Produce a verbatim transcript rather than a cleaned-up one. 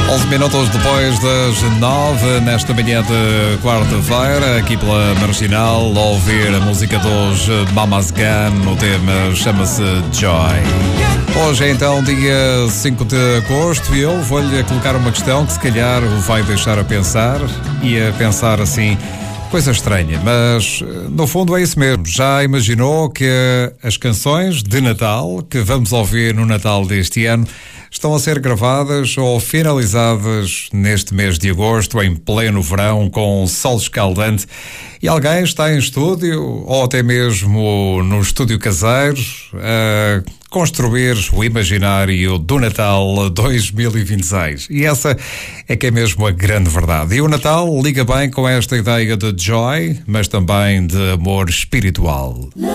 onze minutos depois das nove, nesta manhã de quarta-feira, aqui pela Marginal, a ouvir a música dos Mama's Gun, o tema chama-se Joy. Hoje é então dia cinco de agosto e eu vou-lhe colocar uma questão que se calhar o vai deixar a pensar e a pensar assim, coisa estranha, mas no fundo é isso mesmo. Já imaginou que as canções de Natal que vamos ouvir no Natal deste ano estão a ser gravadas ou finalizadas neste mês de agosto, em pleno verão, com sol escaldante, e alguém está em estúdio, ou até mesmo no estúdio caseiro, a construir o imaginário do Natal dois mil e vinte e seis. E essa é que é mesmo a grande verdade. E o Natal liga bem com esta ideia de joy, mas também de amor espiritual.